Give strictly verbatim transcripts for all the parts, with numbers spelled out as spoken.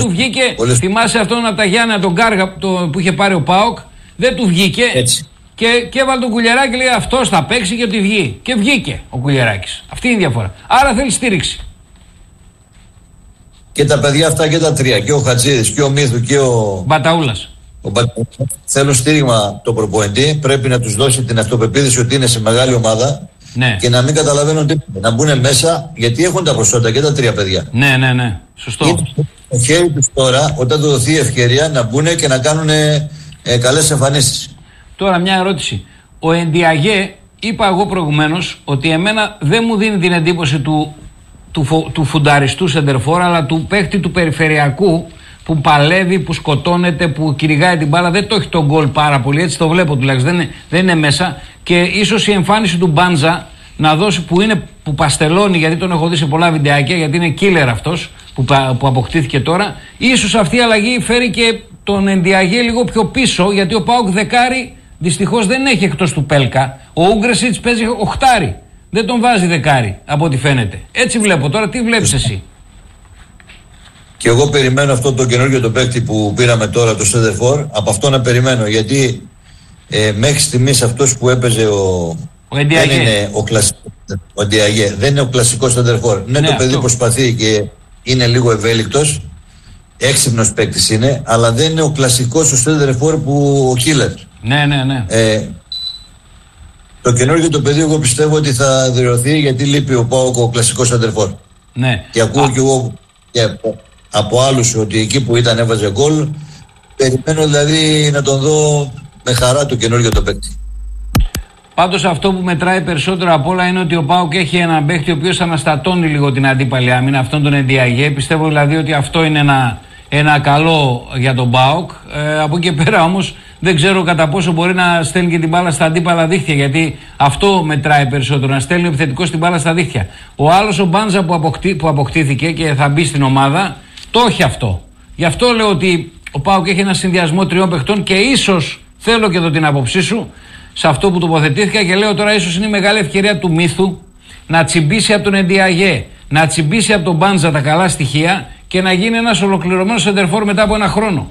του βγήκε, Πολλές... θυμάσαι αυτόν από τα Γιάννα, τον Κάργα το, που είχε πάρει ο ΠΑΟΚ, δεν του βγήκε. Έτσι. Και, και έβαλε τον Κουλιεράκη, λέει αυτός θα παίξει και ότι βγει. Και βγήκε ο Κουλιεράκης. Αυτή είναι η διαφορά. Άρα θέλει στήριξη. Και τα παιδιά αυτά και τα τρία, και ο Χατζίδης και ο Μύθου και ο Μπαταούλας. Ο Μπαταούλας θέλουν στήριγμα το προπονητή. Πρέπει να τους δώσει την αυτοπεποίθηση ότι είναι σε μεγάλη ομάδα. Ναι. Και να μην καταλαβαίνουν τίποτα. Να μπουν μέσα, γιατί έχουν τα προσόντα και τα τρία παιδιά. Ναι, ναι, ναι. Σωστό. Είναι στο χέρι τους τώρα, όταν του δοθεί η ευκαιρία, να μπουν και να κάνουν ε, ε, καλές εμφανίσεις. Τώρα μια ερώτηση. Ο Εντιαγέ, είπα εγώ προηγουμένως ότι εμένα δεν μου δίνει την εντύπωση του, του, φο, του φουνταριστού σεντερφόρ, αλλά του παίχτη του περιφερειακού που παλεύει, που σκοτώνεται, που κυνηγάει την μπάλα. Δεν το έχει τον γκολ πάρα πολύ, έτσι το βλέπω τουλάχιστον. Δεν είναι, δεν είναι μέσα. Και ίσως η εμφάνιση του Μπάντζα να δώσει, που, είναι, που παστελώνει, γιατί τον έχω δει σε πολλά βιντεάκια, γιατί είναι killer αυτός που, που αποκτήθηκε τώρα. Ίσως αυτή η αλλαγή φέρει και τον Εντιαγέ λίγο πιο πίσω, γιατί ο ΠΑΟΚ δεκάρι δυστυχώς δεν έχει εκτός του Πέλκα. Ο Ούγκρεσιτς παίζει οχτάρι. Δεν τον βάζει δεκάρι, από ό,τι φαίνεται. Έτσι βλέπω. Τώρα τι βλέπεις εσύ? Και εγώ περιμένω αυτό το καινούργιο το παίκτη που πήραμε τώρα, το Σέντερφορ, από αυτό να περιμένω. Γιατί ε, μέχρι στιγμής αυτός που έπαιζε ο, ο δεν είναι ο κλασικός, ο Ντιαγέ, δεν είναι ο κλασικός Σέντερφορ. Ναι, ναι, το παιδί αυτό. Προσπαθεί και είναι λίγο ευέλικτος, έξυπνος παίκτης είναι, αλλά δεν είναι ο κλασικός ο Σέντερφορ που ο Κίλερ. Ναι, ναι, ναι. Ε, το καινούργιο το παιδί εγώ πιστεύω ότι θα δηλωθεί, γιατί λείπει ο ΠΑΟΚ ο κλασικός Σέντερφορ. Ναι. Και ακούω κι εγώ και από, από άλλους ότι εκεί που ήταν έβαζε γκολ. Περιμένω δηλαδή να τον δω με χαρά το καινούργιο το παίκτη. Πάντως αυτό που μετράει περισσότερο απ' όλα είναι ότι ο ΠΑΟΚ έχει έναν παίκτη ο οποίος αναστατώνει λίγο την αντίπαλη άμυνα, αυτόν τον Εντιαγέ. Πιστεύω δηλαδή ότι αυτό είναι ένα, ένα καλό για τον ΠΑΟΚ. Ε, από εκεί πέρα όμως δεν ξέρω κατά πόσο μπορεί να στέλνει και την μπάλα στα αντίπαλα δίχτυα, γιατί αυτό μετράει περισσότερο, να στέλνει ο επιθετικός την μπάλα στα δίχτυα. Ο άλλος ο Μπάντζα που, αποκτή, που αποκτήθηκε και θα μπει στην ομάδα, το έχει αυτό. Γι' αυτό λέω ότι ο ΠΑΟΚ έχει ένα συνδυασμό τριών παιχτών και ίσως, θέλω και εδώ την άποψή σου, σε αυτό που τοποθετήθηκα και λέω τώρα, ίσως είναι η μεγάλη ευκαιρία του Μύθου να τσιμπήσει από τον Εντιαγέ, να τσιμπήσει από τον Μπάντζα τα καλά στοιχεία και να γίνει ένας ολοκληρωμένος σεντερφόρ μετά από ένα χρόνο.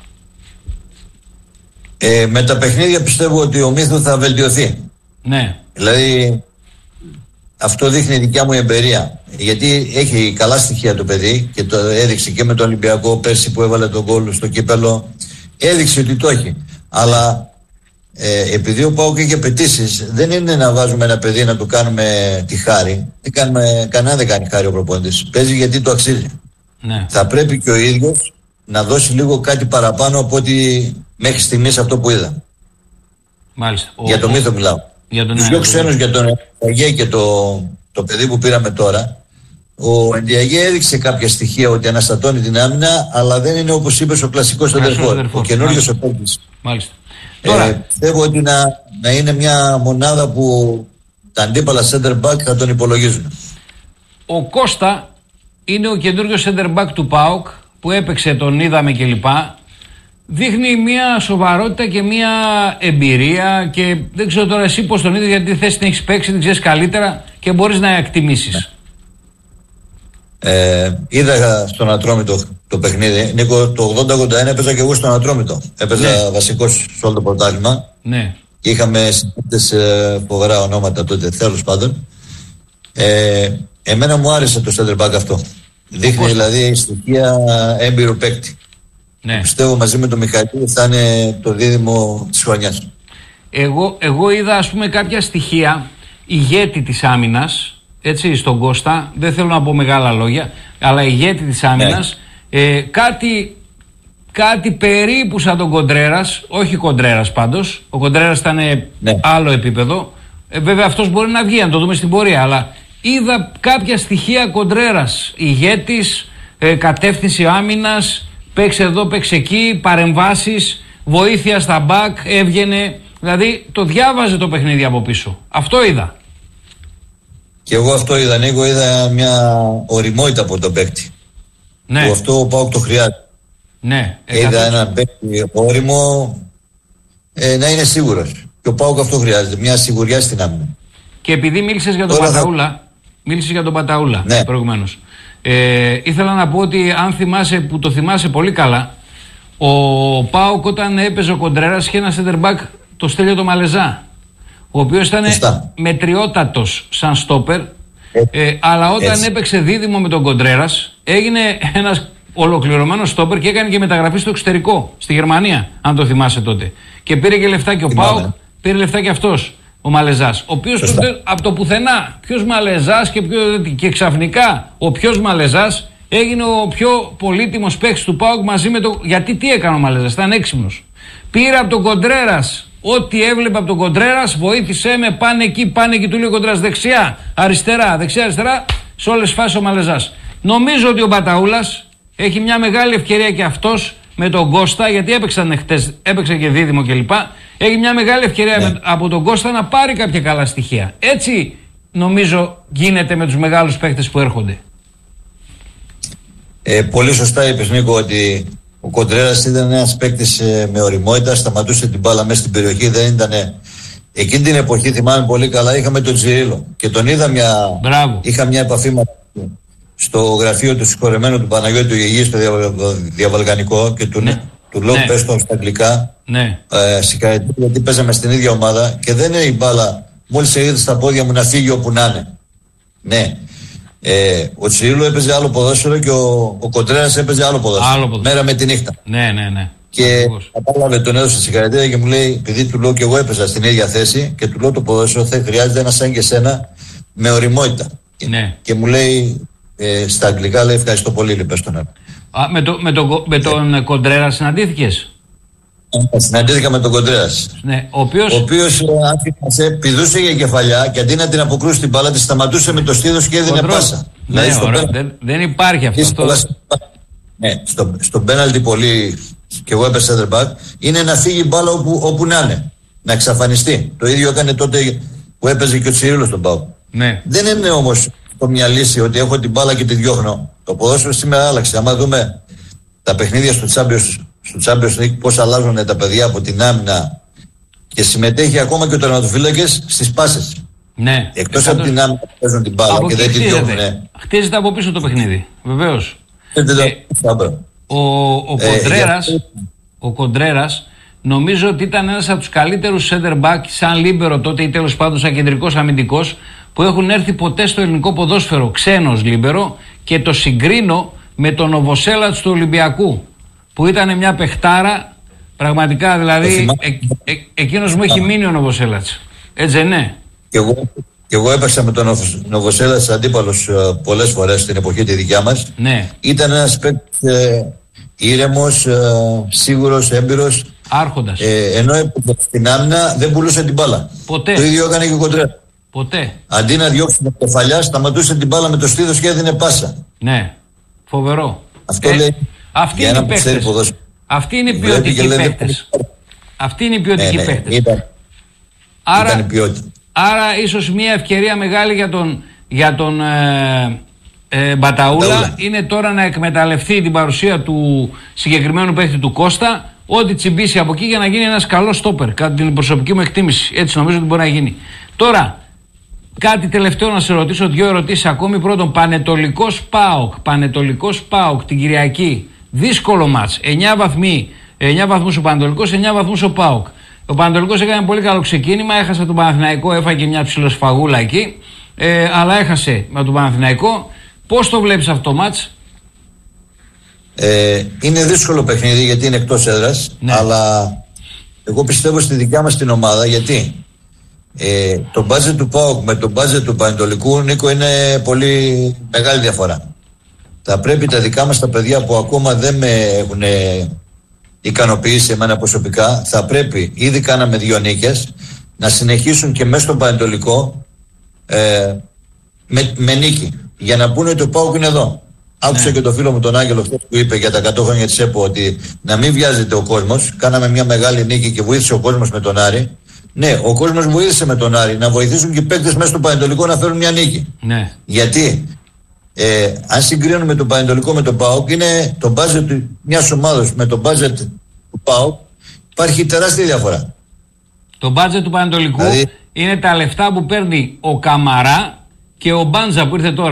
Ε, με τα παιχνίδια πιστεύω ότι ο Μύθου θα βελτιωθεί. Ναι. Δηλαδή αυτό δείχνει η δικιά μου εμπειρία. Γιατί έχει καλά στοιχεία το παιδί και το έδειξε και με τον Ολυμπιακό πέρσι που έβαλε τον γκολ στο κύπελο. Έδειξε ότι το έχει. Αλλά ε, επειδή ο ΠΑΟΚ έχει απαιτήσεις, δεν είναι να βάζουμε ένα παιδί να του κάνουμε τη χάρη. Δεν κάνουμε, κανένα δεν κάνει χάρη ο προπονητής. Παίζει γιατί το αξίζει. Ναι. Θα πρέπει και ο ίδιος να δώσει λίγο κάτι παραπάνω από ότι μέχρι στιγμής αυτό που είδα. Μάλιστα. Για ο, το Μύθο μιλάω. Για τον Τους δύο ξένους, για τον Εντιαγέ και το, το παιδί που πήραμε τώρα. Ο Εντιαγέ έδειξε κάποια στοιχεία ότι αναστατώνει την άμυνα, αλλά δεν είναι όπως είπες ο κλασικός σεντερφόρ. Ο καινούριος ο παίκτης. Μάλιστα. Ε, Τώρα... Πιστεύω ότι να, να είναι μια μονάδα που τα αντίπαλα center back θα τον υπολογίζουν. Ο Κώστα είναι ο καινούριος center back του ΠΑΟΚ που έπαιξε, τον είδαμε κλπ. Δείχνει μια σοβαρότητα και μια εμπειρία και δεν ξέρω τώρα εσύ πώς τον είδες, γιατί θέση την έχεις παίξει, την ξέρεις καλύτερα και μπορείς να εκτιμήσεις. Ε, είδα στον Ατρόμητο το παιχνίδι. Νίκο, το ογδόντα ογδόντα ένα έπαιζα και εγώ στον Ατρόμητο. Έπαιζα ναι. βασικός σε όλο το πρωτάθλημα. Ναι. Και είχαμε συμπαίκτες ε, φοβερά ονόματα τότε, τέλος πάντων. Ε, εμένα μου άρεσε το center back αυτό. Δείχνει δηλαδή στοιχεία έμπειρο παίκτη. Ναι. Πιστεύω μαζί με τον Μιχαήλ θα είναι το δίδυμο της χρονιάς. Εγώ, εγώ είδα ας πούμε κάποια στοιχεία ηγέτη της άμυνας, έτσι, στον Κώστα, δεν θέλω να πω μεγάλα λόγια, αλλά ηγέτη της άμυνας, ναι. ε, κάτι, κάτι περίπου σαν τον Κοντρέρας, όχι Κοντρέρας πάντως, ο Κοντρέρας ήταν ναι. άλλο επίπεδο, ε, βέβαια αυτός μπορεί να βγει, να το δούμε στην πορεία, αλλά είδα κάποια στοιχεία Κοντρέρας, ηγέτης, ε, κατεύθυνση άμυνας, παίξε εδώ, παίξε εκεί, παρεμβάσεις, βοήθεια στα μπακ, έβγαινε. Δηλαδή το διάβαζε το παιχνίδι από πίσω. Αυτό είδα. Και εγώ αυτό είδα, Νίκο, είδα μια οριμότητα από τον παίκτη. Ναι. Που αυτό ο ΠΑΟΚ το χρειάζεται. Ναι. Είδα έναν παίκτη όριμο ε, να είναι σίγουρος. Και ο ΠΑΟΚ αυτό χρειάζεται, μια σιγουριά στην άμυνα. Και επειδή μίλησες για τον Τώρα Παταούλα, θα... μίλησες για τον Παταούλα ναι. προηγουμένως. Ε, ήθελα να πω ότι αν θυμάσαι, που το θυμάσαι πολύ καλά, ο ΠΑΟΚ όταν έπαιζε ο Κοντρέρας είχε ένα center back, το Στέλιο το Μαλεζά, ο οποίος ήταν μετριότατος σαν στόπερ, ε, ε, αλλά όταν έτσι έπαιξε δίδυμο με τον Κοντρέρας έγινε ένας ολοκληρωμένος στόπερ και έκανε και μεταγραφή στο εξωτερικό, στη Γερμανία, αν το θυμάσαι τότε. Και πήρε και λεφτά και ο ΠΑΟΚ, πήρε λεφτά και αυτός, ο Μαλεζάς. Ο οποίος από το πουθενά, ποιος Μαλεζάς και, ποιο, και ξαφνικά ο ποιος Μαλεζάς έγινε ο πιο πολύτιμος παίκτης του ΠΑΟΚ μαζί με το. Γιατί τι έκανε ο Μαλεζάς, ήταν έξυπνος. Πήρε από τον Κοντρέρας. Ό,τι έβλεπε από τον Κοντρέρας, βοήθησέ με, πάνε εκεί, πάνε εκεί, του λέει ο Κοντρέρας, δεξιά, αριστερά, δεξιά, αριστερά, σε όλες τις φάσεις ο Μαλεζάς. Νομίζω ότι ο Μπαταούλας έχει μια μεγάλη ευκαιρία και αυτός με τον Κώστα, γιατί έπαιξαν χτες, έπαιξε και δίδυμο κλπ. Έχει μια μεγάλη ευκαιρία ναι. με, από τον Κώστα να πάρει κάποια καλά στοιχεία. Έτσι νομίζω γίνεται με τους μεγάλους παίκτες που έρχονται. Ε, πολύ σωστά είπες, Νίκο, ότι ο Κοντρέρας ήταν ένας παίκτης ε, με ωριμότητα, σταματούσε την μπάλα μέσα στην περιοχή, δεν ήταν. Εκείνη την εποχή θυμάμαι πολύ καλά, είχαμε τον Τσιρίλο και τον είδα μια. Μπράβο. Είχα μια επαφή με στο γραφείο του συγχωρεμένου του Παναγιώτη του Γεγί στο διαβαλγανικό και του, ναι. του λέω ναι. πες το στα αγγλικά. Ναι. Ε, συγχαρητήρια, γιατί παίζαμε στην ίδια ομάδα και δεν είναι η μπάλα μόλις σε είδε στα πόδια μου να φύγει όπου να είναι. Ναι. Ε, ο Τσιρίλο έπαιζε άλλο ποδόσφαιρο και ο, ο Κοντρέρας έπαιζε άλλο ποδόσφαιρο. Άλλο ποδόσφαιρο. Μέρα με τη νύχτα. Ναι, ναι, ναι. Και κατάλαβε, τον έδωσε συγχαρητήρια και μου λέει, επειδή του λέω και εγώ έπαιζα στην ίδια θέση και του λέω το ποδόσφαιρο θα χρειάζεται ένα σαν και σένα με ωριμότητα. Ναι. Και μου λέει ε, στα αγγλικά, λέει ευχαριστώ πολύ, λέει πες τον άλλο. Α, με, το, με, το, με τον ε, Κοντρέρα συναντήθηκες? Συναντήθηκα με τον Κοντρέρας. Ναι, ο οποίος, ο οποίος αν θυμάσαι, πηδούσε για κεφαλιά και αντί να την αποκρούσει την μπάλα, τη σταματούσε με το στήθος και έδινε πάσα. Ναι, δηλαδή, ωραία, δεν, δεν υπάρχει αυτό. αυτό. Ναι, στο, στο πέναλτι πολύ, και εγώ έπαιζα center back, είναι να φύγει η μπάλα όπου, όπου να είναι. Να εξαφανιστεί. Το ίδιο έκανε τότε που έπαιζε και ο Τσιρίλος στον ΠΑΟΚ. Ναι. Δεν είναι όμως το μια λύση ότι έχω την μπάλα και τη διώχνω. Το ποδόσφαιρο σήμερα άλλαξε. Άμα δούμε τα παιχνίδια στο Champions, στο Champions League, πώς αλλάζουν τα παιδιά από την άμυνα και συμμετέχει ακόμα και ο τερματοφύλακες στις πάσες. Ναι. Εκτός από την άμυνα που παίζουν την μπάλα και δεν τη διώχνουν. Χτίζεται από πίσω το παιχνίδι. Βεβαίως. Ε, ο, ο, ε, Κοντρέρας, για... ο Κοντρέρας νομίζω ότι ήταν ένας από τους καλύτερους center back σαν λίμπερο τότε ή τέλος πάντων σαν κεντρικός αμυντικός που έχουν έρθει ποτέ στο ελληνικό ποδόσφαιρο, ξένος λίμπερο, και το συγκρίνω με τον Νοβοσέλατς του Ολυμπιακού που ήταν μια παιχτάρα πραγματικά, δηλαδή ε, ε, ε, εκείνος μου έχει μείνει ο Νοβοσέλατς, έτσι ναι. Και εγώ, και εγώ έπαιξα με τον Νοβοσέλατς αντίπαλος uh, πολλές φορές στην εποχή τη δικιά μας. Ναι. Ήταν ένας παίκτης ε, ήρεμος, ε, σίγουρος, έμπειρος. Άρχοντας. Ε, ενώ στην άμυνα δεν πουλούσε την μπάλα. Ποτέ. Το ίδιο έκανε και ο Κοντρέρας. Ποτέ. Αντί να διώξει με κεφαλιά, σταματούσε την μπάλα με το στήθος και έδινε πάσα. Ναι. Φοβερό. Αυτό ε, λέει. Αυτή είναι, αυτή είναι οι ποιοτικοί παίκτες. Αυτή είναι η ποιοτική ναι, ναι, παίκτες. Ήταν, άρα, ήταν ποιότητα. Άρα ίσως μια ευκαιρία μεγάλη για τον, για τον ε, ε, Μπαταούλα, Μπαταούλα είναι τώρα να εκμεταλλευτεί την παρουσία του συγκεκριμένου παίκτη του Κώστα, ό,τι τσιμπήσει από εκεί για να γίνει ένας καλός στόπερ, κατά την προσωπική μου εκτίμηση. Έτσι νομίζω ότι μπορεί να γίνει. Τώρα, κάτι τελευταίο να σε ρωτήσω, δύο ερωτήσεις ακόμη. Πρώτον, Πανετολικός ΠΑΟΚ. Πανετολικός ΠΑΟΚ την Κυριακή. Δύσκολο μάτς. εννιά βαθμοί. εννιά βαθμούς ο Πανετολικός, εννιά βαθμούς ο ΠΑΟΚ. Ο Πανετολικός έκανε πολύ καλό ξεκίνημα. Έχασε τον Παναθηναϊκό, έφαγε μια ψιλοσφαγούλα εκεί. Ε, αλλά έχασε με τον Παναθηναϊκό. Πώς το βλέπεις αυτό το μάτς? Ε, είναι δύσκολο παιχνίδι γιατί είναι εκτός έδρας. Ναι. Αλλά εγώ πιστεύω στη δικιά μας την ομάδα, γιατί Ε, το μπάτζετ του ΠΑΟΚ με το μπάτζετ του Πανετολικού, Νίκο, είναι πολύ μεγάλη διαφορά. Θα πρέπει τα δικά μας τα παιδιά που ακόμα δεν με έχουν ικανοποιήσει εμένα προσωπικά, θα πρέπει, ήδη κάναμε δύο νίκες, να συνεχίσουν και μέσα στο Πανετολικό ε, με, με νίκη, για να πούνε ότι ο ΠΑΟΚ είναι εδώ. Άκουσα ναι. και το φίλο μου τον Άγγελο χθες που είπε για τα εκατό χρόνια της ΕΠΟ ότι να μην βιάζεται ο κόσμος. Κάναμε μια μεγάλη νίκη και βοήθησε ο κόσμος με τον Άρη. Ναι, ο κόσμος βοήθησε με τον Άρη να βοηθήσουν και οι παίκτες μέσα στο Πανετολικό να φέρουν μια νίκη. Ναι. Γιατί ε, αν συγκρίνουμε τον Πανετολικό με τον ΠΑΟΚ, είναι το μπάζετ μιας ομάδας με το μπάζετ του ΠΑΟΚ, υπάρχει τεράστια διαφορά. Το μπάζετ του Πανετολικού δηλαδή είναι τα λεφτά που παίρνει ο Καμαρά και ο Μπάντζα που ήρθε τώρα.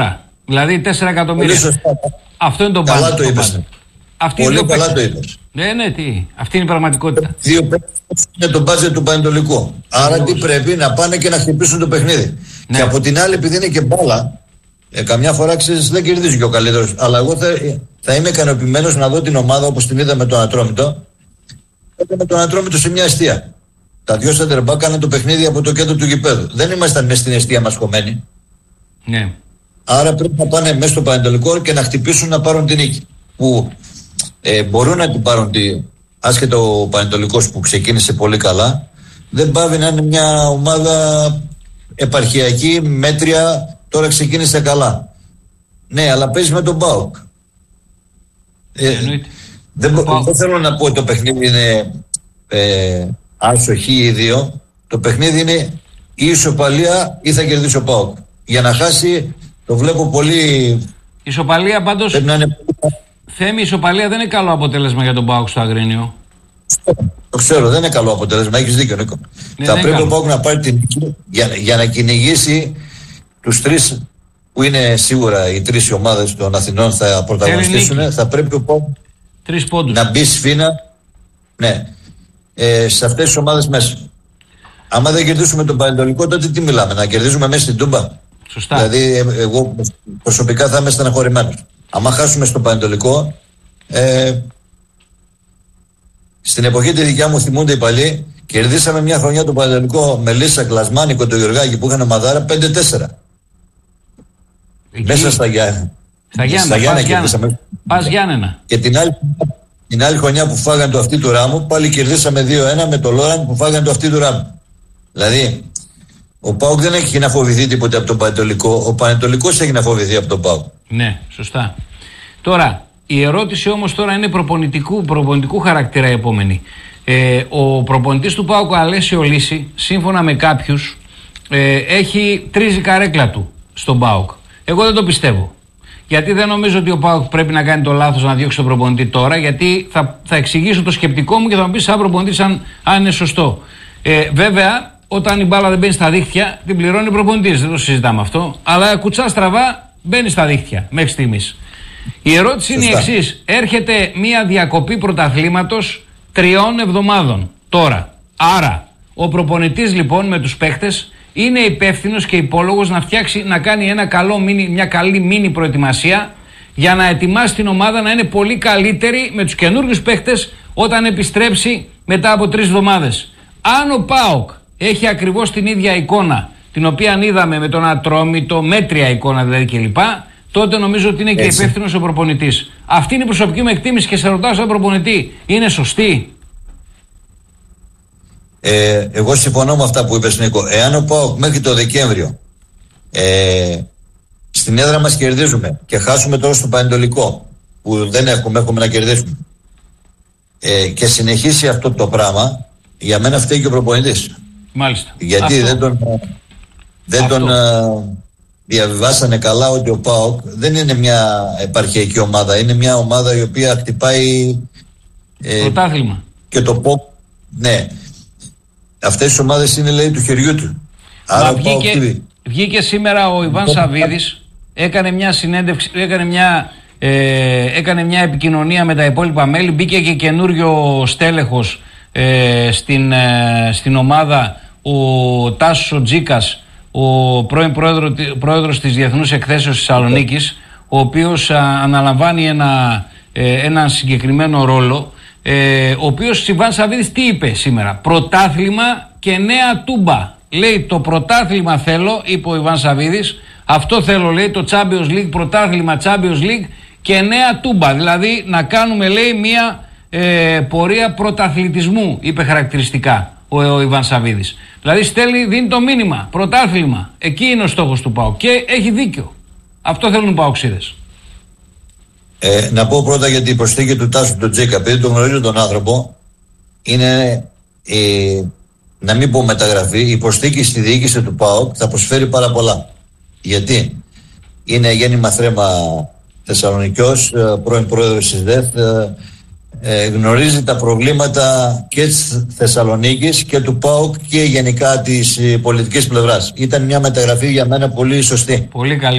Δηλαδή τέσσερα εκατομμύρια. Αυτό είναι το budget. Καλά το είπες. Πολύ καλά παίκτες. Το είπες. Ναι, ναι, τι. Αυτή είναι η πραγματικότητα. Δύο παίκτες είναι το budget του Πανετολικού. Άρα τι πρέπει να πάνε και να χτυπήσουν το παιχνίδι. Ναι. Και από την άλλη, επειδή είναι και μπάλα, ε, καμιά φορά ξέρεις δεν κερδίζει και ο καλύτερος. Αλλά εγώ θα, θα είμαι ικανοποιημένος να δω την ομάδα όπως την είδα με τον Ατρόμητο. Με τον Ατρόμητο σε μια εστία. Τα δυο σέντερ μπακ κάναν το παιχνίδι από το κέντρο του γηπέδου. Δεν ήμασταν μέσα στην εστία μας κομμένοι. Ναι. Άρα πρέπει να πάνε μέσα στο Πανετολικό και να χτυπήσουν να πάρουν την νίκη. Που ε, μπορούν να την πάρουν τη, άσχετα ο Πανετολικός που ξεκίνησε πολύ καλά, δεν πάβει να είναι μια ομάδα επαρχιακή, μέτρια, τώρα ξεκίνησε καλά. Ναι, αλλά παίζει με τον ΠΑΟΚ. Ε, δεν, δεν θέλω να πω ότι το παιχνίδι είναι ε, άσοχη ή δύο. Το παιχνίδι είναι ή ισοπαλία ή θα κερδίσει ο ΠΑΟΚ. Για να χάσει το βλέπω πολύ. Ισοπαλία πάντως. Είναι... Θέμη, η ισοπαλία δεν είναι καλό αποτέλεσμα για τον ΠΑΟΚ στο Αγρίνιο. Το ξέρω, δεν είναι καλό αποτέλεσμα. Έχεις δίκιο, Νίκο. Ναι, θα πρέπει ο ΠΑΟΚ να πάρει την νίκη για, για να κυνηγήσει τους τρεις που είναι σίγουρα οι τρεις ομάδες των Αθηνών θα πρωταγωνιστήσουν. Θα πρέπει ο ΠΑΟΚ να μπει σφίνα. Ναι. Ε, σε αυτές τις ομάδες μέσα. Άμα δεν κερδίσουμε τον Πανετολικό, τότε τι μιλάμε, να κερδίζουμε μέσα στην Τούμπα. Σωστά. Δηλαδή, ε, εγώ προσωπικά θα είμαι στεναχωρημένος. Άμα χάσουμε στον Πανετολικό, ε, στην εποχή τη δικιά μου θυμούνται οι παλιοί, κερδίσαμε μια χρονιά τον Πανετολικό με Λίσσα, Κλασμάνη, Κοντογιοργάκη που είχαν μαδάρα πέντε τέσσερα. Μέσα στα Γιάννενα. Στα Γιάννενα κερδίσαμε. Πας Γιάννενα. Και την άλλη, την άλλη χρονιά που φάγανε το αυτί του Ράμου, πάλι κερδίσαμε δύο ένα με το Λόραν που φάγανε το αυτί του Ράμου. Δηλαδή, ο ΠΑΟΚ δεν έχει να φοβηθεί τίποτε από τον Πανετολικό. Ο Πανετολικός έχει να φοβηθεί από τον ΠΑΟΚ. Ναι, σωστά. Τώρα, η ερώτηση όμως τώρα είναι προπονητικού, προπονητικού χαρακτήρα η επόμενη. Ε, ο προπονητής του ΠΑΟΚ, ο Αλέσιο Λύση, σύμφωνα με κάποιους, ε, έχει τρίζει καρέκλα του στον ΠΑΟΚ. Εγώ δεν το πιστεύω. Γιατί δεν νομίζω ότι ο ΠΑΟΚ πρέπει να κάνει το λάθος να διώξει τον προπονητή τώρα, γιατί θα, θα εξηγήσω το σκεπτικό μου και θα μου πει σαν προπονητής αν, αν είναι σωστό. Ε, βέβαια, όταν η μπάλα δεν μπαίνει στα δίχτυα, την πληρώνει ο προπονητής. Δεν το συζητάμε αυτό. Αλλά κουτσά στραβά μπαίνει στα δίχτυα μέχρι στιγμής. Η ερώτηση Σωστά. είναι η εξής. Έρχεται μια διακοπή πρωταθλήματος τριών εβδομάδων τώρα. Άρα, ο προπονητής λοιπόν με τους παίχτες είναι υπεύθυνος και υπόλογος να φτιάξει, να κάνει ένα καλό μίνι, μια καλή μίνι προετοιμασία για να ετοιμάσει την ομάδα να είναι πολύ καλύτερη με τους καινούργιους παίχτες όταν επιστρέψει μετά από τρεις εβδομάδες. Αν ο ΠΑΟΚ έχει ακριβώς την ίδια εικόνα την οποία είδαμε με τον Ατρόμητο, μέτρια εικόνα δηλαδή κλπ, τότε νομίζω ότι είναι και υπεύθυνος ο προπονητής. Αυτή είναι η προσωπική μου εκτίμηση και σε ρωτάω σαν προπονητή, είναι σωστή? Ε, εγώ συμφωνώ με αυτά που είπες, Νίκο. Εάν ο ΠΑΟΚ μέχρι το Δεκέμβριο ε, στην έδρα μας κερδίζουμε και χάσουμε τώρα στο Πανετολικό που δεν έχουμε, έχουμε να κερδίσουμε ε, και συνεχίσει αυτό το πράγμα, για μένα φταίει και ο προπονητής. Μάλιστα. Γιατί αυτό. δεν τον, δεν τον α, διαβιβάσανε καλά ότι ο ΠΑΟΚ δεν είναι μια επαρχιακή ομάδα, είναι μια ομάδα η οποία χτυπάει ε, πρωτάθλημα. Και το ΠΟΚ, ναι. Αυτές τις ομάδες είναι, λέει, του χεριού του. Άρα βγήκε, βγήκε σήμερα ο Ιβάν Σαββίδης, έκανε μια συνέντευξη, έκανε μια, ε, έκανε μια επικοινωνία με τα υπόλοιπα μέλη, μπήκε και καινούριο στέλεχος ε, στην, ε, στην ομάδα, ο Τάσος Τζίκας, ο πρώην πρόεδρο, πρόεδρος της Διεθνούς Εκθέσεως Θεσσαλονίκης, ο οποίος α, αναλαμβάνει ένα, ε, έναν συγκεκριμένο ρόλο. Ε, ο οποίος Ιβάν Σαββίδης τι είπε σήμερα? Πρωτάθλημα και νέα Τούμπα. Λέει το πρωτάθλημα θέλω, είπε ο Ιβάν Σαββίδης. Αυτό θέλω, λέει, το Champions League, πρωτάθλημα Champions League και νέα Τούμπα. Δηλαδή να κάνουμε, λέει, μια ε, πορεία πρωταθλητισμού, είπε χαρακτηριστικά ο, ο Ιβάν Σαββίδης. Δηλαδή στέλνει, δίνει το μήνυμα, πρωτάθλημα. Εκεί είναι ο στόχος του ΠΑΟΚ και έχει δίκιο. Αυτό θέλουν οι ΠΑΟΚσίδες. Ε, να πω πρώτα για την προσθήκη του Τάσου τον Τζέκα, επειδή τον γνωρίζω τον άνθρωπο, είναι ε, να μην πω μεταγραφή, η προσθήκη στη διοίκηση του ΠΑΟΚ θα προσφέρει πάρα πολλά. Γιατί είναι γέννημα θρέμα Θεσσαλονικιός, πρώην πρόεδρος της ΔΕΘ, ε, ε, γνωρίζει τα προβλήματα και της Θεσσαλονίκης και του ΠΑΟΚ και γενικά της ε, πολιτικής πλευράς. Ήταν μια μεταγραφή για μένα πολύ σωστή. Πολύ καλή.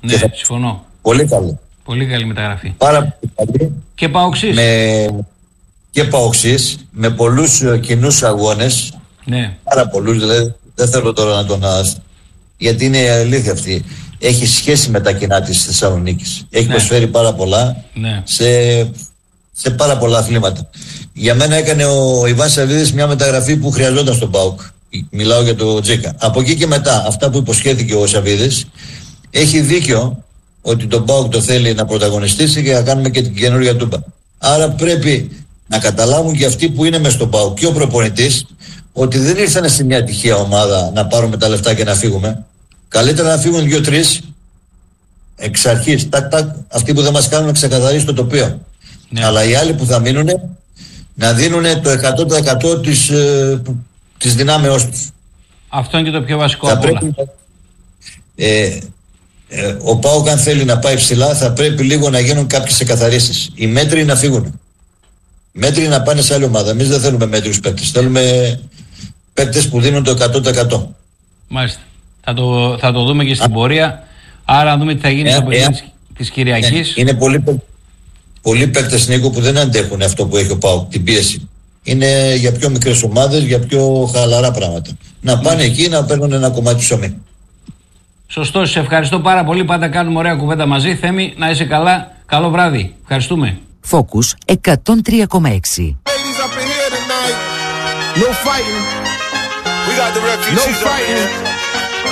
Ναι, θα... συμφωνώ. Πολύ καλή. Πολύ καλή μεταγραφή. Πάρα πολύ καλή. Και Παοξής. Με... Και Παοξής, με πολλούς κοινούς αγώνες. Ναι. Πάρα πολλούς, δηλαδή δεν θέλω τώρα να τον... Γιατί είναι η αλήθεια αυτή. Έχει σχέση με τα κοινά της Θεσσαλονίκης. Έχει ναι. προσφέρει πάρα πολλά ναι. σε, σε πάρα πολλά αθλήματα. Για μένα έκανε ο Ιβάν Σαββίδης μια μεταγραφή που χρειαζόταν στον ΠΑΟΚ. Μιλάω για το Τζίκα. Από εκεί και μετά, αυτά που υποσχέθηκε ο Σαββίδης, έχει δίκιο ότι τον ΠΑΟΚ το θέλει να πρωταγωνιστήσει και να κάνουμε και την καινούργια τούμπα. Άρα πρέπει να καταλάβουν και αυτοί που είναι μες στον ΠΑΟΚ και ο προπονητής ότι δεν ήρθανε σε μια τυχαία ομάδα να πάρουμε τα λεφτά και να φύγουμε. Καλύτερα να φύγουν δύο-τρεις εξ αρχής, τάκ τάκ, αυτοί που δεν μας κάνουν να ξεκαθαρίσει το τοπίο. Ναι. Αλλά οι άλλοι που θα μείνουν να δίνουν το εκατό τοις εκατό της, ε, της δυνάμεώς τους. Αυτό είναι και το πιο βασικό από όλα. Ε, ε, ο ΠΑΟΚ αν θέλει να πάει ψηλά θα πρέπει λίγο να γίνουν κάποιες εκαθαρίσεις. Οι μέτροι να φύγουν. Μέτροι να πάνε σε άλλη ομάδα. Εμείς δεν θέλουμε μέτριους παίκτες. Θέλουμε παίκτες που δίνουν το εκατό τοις εκατό. Μάλιστα. Θα το, θα το δούμε και στην Α. πορεία. Άρα να δούμε τι θα γίνει ε, στο παιχνίδι ε, της Κυριακής. Ε, είναι πολλοί, πολλοί παίκτες, Νίκο, που δεν αντέχουν αυτό που έχει ο ΠΑΟΚ, την πίεση. Είναι για πιο μικρές ομάδες, για πιο χαλαρά πράγματα. Να πάνε mm. εκεί να παίρνουν ένα κομμάτι ψωμί. Σωστό, σε ευχαριστώ πάρα πολύ. Πάντα κάνουμε ωραία κουβέντα μαζί. Θέμη, να είσαι καλά. Καλό βράδυ. Ευχαριστούμε. Focus εκατόν τρία κόμμα έξι. No fighting. We got the refugees no fighting.